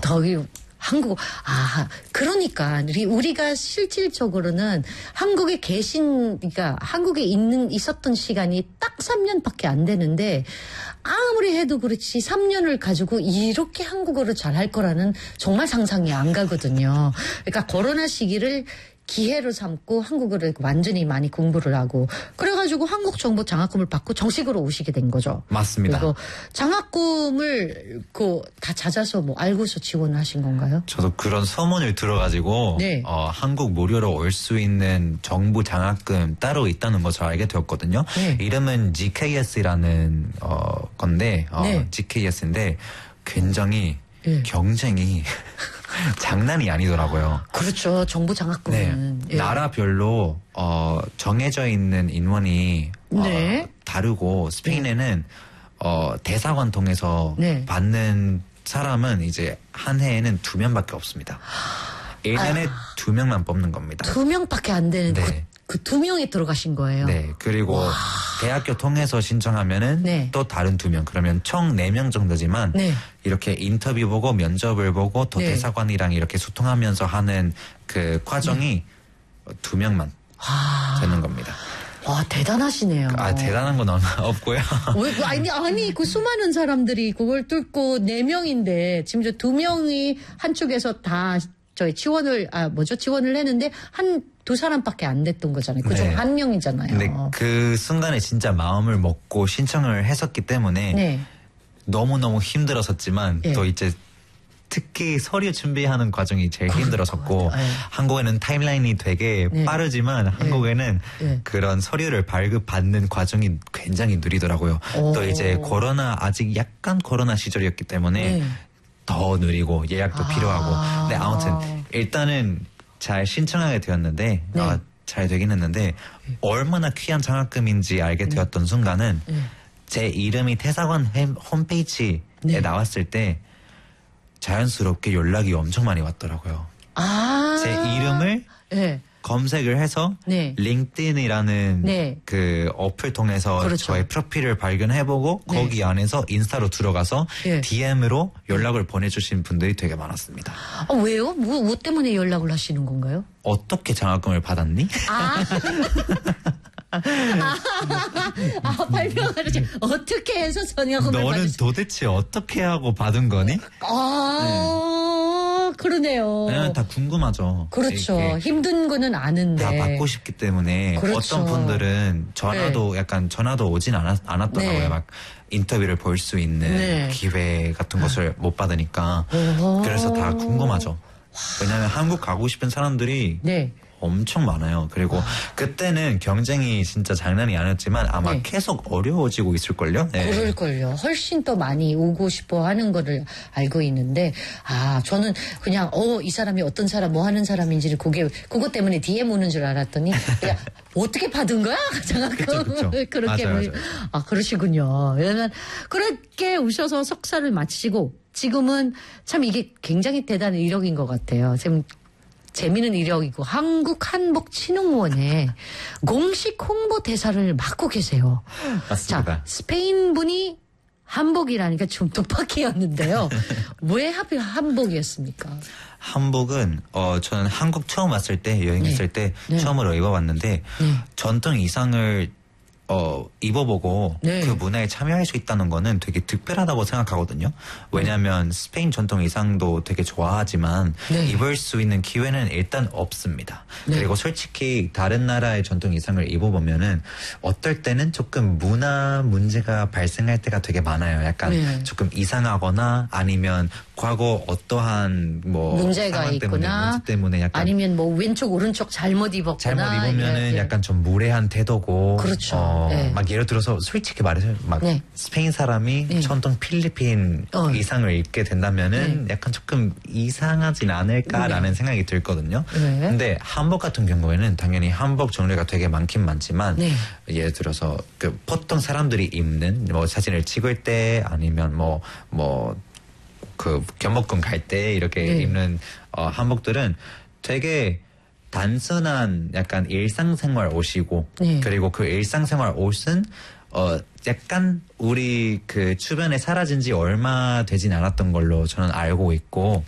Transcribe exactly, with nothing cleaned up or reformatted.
저기 한국 아 그러니까 우리 우리가 실질적으로는 한국에 계신 그러니까 한국에 있는 있었던 시간이 딱 삼 년밖에 안 되는데 아무리 해도 그렇지 삼 년을 가지고 이렇게 한국어를 잘할 거라는 정말 상상이 안 가거든요. 그러니까 코로나 시기를 기회로 삼고 한국어를 완전히 많이 공부를 하고 그래가지고 한국 정보 장학금을 받고 정식으로 오시게 된 거죠. 맞습니다. 그리고 장학금을 그 다 찾아서 뭐 알고서 지원하신 건가요? 저도 그런 소문을 들어가지고 네. 어, 한국 무료로 올 수 있는 정부 장학금 따로 있다는 것을 알게 되었거든요. 네. 이름은 지케이에스라는 어, 건데 어, 네. 지케이에스인데 굉장히 네. 경쟁이 장난이 아니더라고요. 그렇죠. 정부 장학금은. 네. 예. 나라별로 어, 정해져 있는 인원이 네. 어, 다르고 스페인에는 어, 대사관 통해서 네. 받는 사람은 이제 한 해에는 두 명밖에 없습니다. 일 년에 아. 두 명만 뽑는 겁니다. 두 명밖에 안 되는데 네. 그 두 명이 들어가신 거예요. 네. 그리고 대학교 통해서 신청하면은 네. 또 다른 두 명. 그러면 총 네 명 정도지만 네. 이렇게 인터뷰 보고 면접을 보고 또 네. 대사관이랑 이렇게 소통하면서 하는 그 과정이 두 명만 아. 되는 겁니다. 와 대단하시네요. 아, 대단한 건 없고요. 왜, 그, 아니, 아니, 그 수많은 사람들이 그걸 뚫고 네 명인데, 지금 저 두 명이 한쪽에서 다 저희 지원을, 아, 뭐죠? 지원을 했는데, 한 두 사람밖에 안 됐던 거잖아요. 그중 네. 한 명이잖아요. 근데 그 순간에 진짜 마음을 먹고 신청을 했었기 때문에 네. 너무너무 힘들었었지만 네. 또 이제 특히 서류 준비하는 과정이 제일 힘들었었고 네. 한국에는 타임라인이 되게 네. 빠르지만 한국에는 네. 그런 서류를 발급받는 과정이 굉장히 느리더라고요. 오. 또 이제 코로나 아직 약간 코로나 시절이었기 때문에 네. 더 느리고 예약도 아. 필요하고 근데 아무튼 일단은 잘 신청하게 되었는데 네. 어, 잘 되긴 했는데 얼마나 귀한 장학금인지 알게 네. 되었던 순간은 네. 제 이름이 대사관 홈- 홈페이지에 네. 나왔을 때 자연스럽게 연락이 엄청 많이 왔더라고요. 아. 제 이름을 네. 검색을 해서 네. 링크드인이라는 네. 그 어플 통해서 그렇죠. 저의 프로필을 발견해보고 네. 거기 안에서 인스타로 들어가서 네. 디엠으로 연락을 보내주신 분들이 되게 많았습니다. 아, 왜요? 뭐, 뭐 때문에 연락을 하시는 건가요? 어떻게 장학금을 받았니? 아. 아, 아, 발명하는 어떻게 해서 선약금을 너는 받으시... 도대체 어떻게 하고 받은 거니? 아, 그러네요. 네, 다 궁금하죠. 그렇죠. 이렇게 힘든 거는 아는데. 다 받고 싶기 때문에 그렇죠. 어떤 분들은 전화도 약간 전화도 오진 않았, 않았더라고요. 네. 막 인터뷰를 볼 수 있는 네. 기회 같은 것을 못 받으니까 오호. 그래서 다 궁금하죠. 왜냐하면 한국 가고 싶은 사람들이 네. 엄청 많아요. 그리고 그때는 경쟁이 진짜 장난이 아니었지만 아마 네. 계속 어려워지고 있을걸요? 네. 그럴걸요. 훨씬 더 많이 오고 싶어 하는 거를 알고 있는데, 아, 저는 그냥, 어, 이 사람이 어떤 사람, 뭐 하는 사람인지를 그게, 그것 때문에 디엠 오는 줄 알았더니, 그냥 어떻게 받은 거야? 장학금. 그쵸, 그쵸. 그렇게. 맞아요, 물- 맞아요. 아, 그러시군요. 왜냐면, 그렇게 오셔서 석사를 마치시고, 지금은 참 이게 굉장히 대단한 이력인 것 같아요. 지금 재미있는 이력이고 한국 한복 진흥원에 공식 홍보 대사를 맡고 계세요. 맞습니다. 자, 스페인 분이 한복이라니까 좀 뜻밖이었는데요. 왜 하필 한복이었습니까? 한복은 어 저는 한국 처음 왔을 때 여행했을 때 네. 처음으로 입어봤는데 네. 전통 의상을 어 입어보고 네. 그 문화에 참여할 수 있다는 거는 되게 특별하다고 생각하거든요. 왜냐하면 스페인 전통 의상도 되게 좋아하지만 네. 입을 수 있는 기회는 일단 없습니다. 네. 그리고 솔직히 다른 나라의 전통 의상을 입어보면은 어떨 때는 조금 문화 문제가 발생할 때가 되게 많아요. 약간 네. 조금 이상하거나 아니면 과거 어떠한 뭐 문제가 상황 때문에, 있거나 문제 때문에 약간 아니면 뭐 왼쪽 오른쪽 잘못 입었거나 잘못 입으면은 예, 예. 약간 좀 무례한 태도고 그렇죠. 어, 네. 막 예를 들어서 솔직히 말해서 막 네. 스페인 사람이 네. 전통 필리핀 어. 의상을 입게 된다면은 약간 조금 이상하진 않을까라는 생각이 들거든요. 네. 근데 한복 같은 경우에는 당연히 한복 종류가 되게 많긴 많지만 네. 예를 들어서 그 보통 사람들이 입는 뭐 사진을 찍을 때 아니면 뭐 뭐 그 경복궁 갈 때 이렇게 네. 입는 어, 한복들은 되게 단순한 약간 일상생활 옷이고 네. 그리고 그 일상생활 옷은 어 약간 우리 그 주변에 사라진 지 얼마 되진 않았던 걸로 저는 알고 있고